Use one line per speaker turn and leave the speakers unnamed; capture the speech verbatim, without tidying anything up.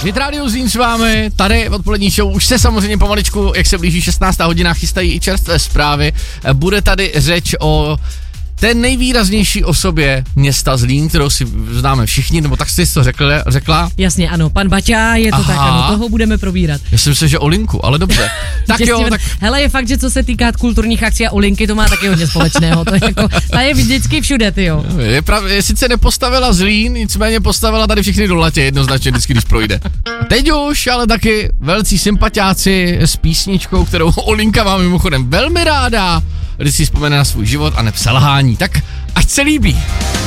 Hit Radio Zlín s vámi, tady odpolední show, už se samozřejmě pomaličku, jak se blíží šestnáctá hodina, chystají i čerstvé zprávy. Bude tady řeč o té nejvýraznější osobě města Zlín, kterou si známe všichni, nebo tak jsi to řekl, řekla?
Jasně, ano, pan Baťa, je to Aha. tak, ano, toho budeme probírat.
Já jsem myslel, že o Linku, ale dobře. Tak jo, tak...
Hele, je fakt, že co se týká kulturních akcí a o Linky, to má taky hodně společného, to je jako, ta je vždycky všude, tyjo.
Je, prav, je sice nepostavila Zlín, nicméně postavila tady všechny do latě jednoznačně vždycky, když projde. Teď už, ale taky velcí sympatiáci s písničkou, kterou Olinka má mimochodem velmi ráda, když si vzpomene na svůj život a nepselhání, tak ať se líbí.